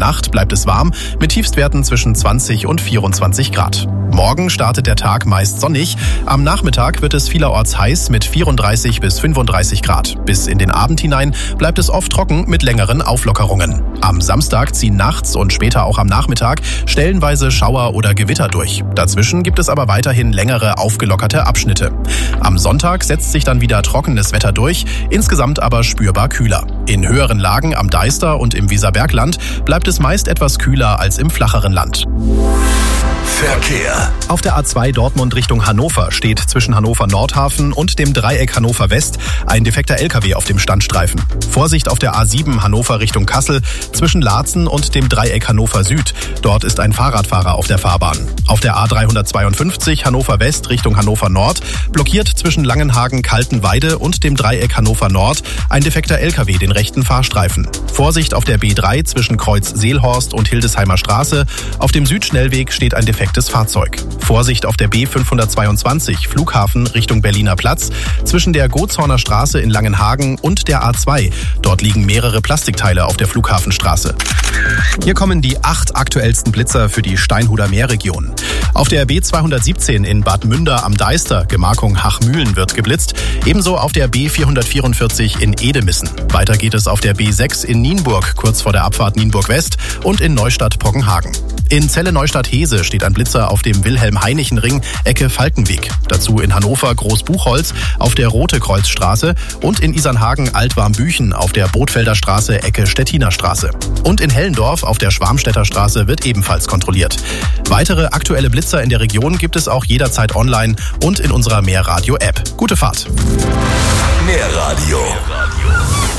Nacht bleibt es warm mit Tiefstwerten zwischen 20 und 24 Grad. Morgen startet der Tag meist sonnig. Am Nachmittag wird es vielerorts heiß mit 34 bis 35 Grad. Bis in den Abend hinein bleibt es oft trocken mit längeren Auflockerungen. Am Samstag ziehen nachts und später auch am Nachmittag stellenweise Schauer oder Gewitter durch. Dazwischen gibt es aber weiterhin längere aufgelockerte Abschnitte. Am Sonntag setzt sich dann wieder trockenes Wetter durch, insgesamt aber spürbar kühler. In höheren Lagen am Deister und im Weserbergland bleibt es meist etwas kühler als im flacheren Land. Verkehr. Auf der A2 Dortmund Richtung Hannover steht zwischen Hannover Nordhafen und dem Dreieck Hannover West ein defekter LKW auf dem Standstreifen. Vorsicht auf der A7 Hannover Richtung Kassel zwischen Laatzen und dem Dreieck Hannover Süd. Dort ist ein Fahrradfahrer auf der Fahrbahn. Auf der A352 Hannover West Richtung Hannover Nord blockiert zwischen Langenhagen, Kaltenweide und dem Dreieck Hannover Nord ein defekter LKW den rechten Fahrstreifen. Vorsicht auf der B3 zwischen Kreuz Seelhorst und Hildesheimer Straße. Auf dem Südschnellweg steht ein defektes Fahrzeug. Vorsicht auf der B522 Flughafen Richtung Berliner Platz zwischen der Gotshorner Straße in Langenhagen und der A2. Dort liegen mehrere Plastikteile auf der Flughafenstraße. Hier kommen die 8 aktuellsten Blitzer für die Steinhuder Meerregion. Auf der B217 in Bad Münder am Deister, Gemarkung Hachmühlen, wird geblitzt. Ebenso auf der B444 in Edemissen. Weiter geht es auf der B6 in Nienburg, kurz vor der Abfahrt Nienburg West und in Neustadt-Poggenhagen. In Celle-Neustadt-Hese steht ein Blitzer auf dem Wilhelm-Heinichen-Ring, Ecke Falkenweg. Dazu in Hannover Großbuchholz auf der Rote-Kreuz-Straße und in Isernhagen Altwarmbüchen auf der Bothfelder Straße, Ecke Stettiner Straße. Und in Hellendorf auf der Schwarmstädter Straße wird ebenfalls kontrolliert. Weitere aktuelle Blitzer in der Region gibt es auch jederzeit online und in unserer Mehrradio-App. Gute Fahrt! Mehrradio.